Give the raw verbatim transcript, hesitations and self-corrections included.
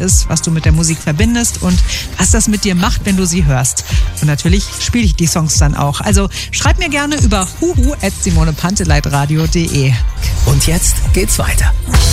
ist, was du mit der Musik verbindest und was das mit dir macht, wenn du sie hörst. Und natürlich spiele ich die Songs dann auch. Also schreib mir gerne über huhu at simone panteleit radio punkt de. Und jetzt geht's weiter.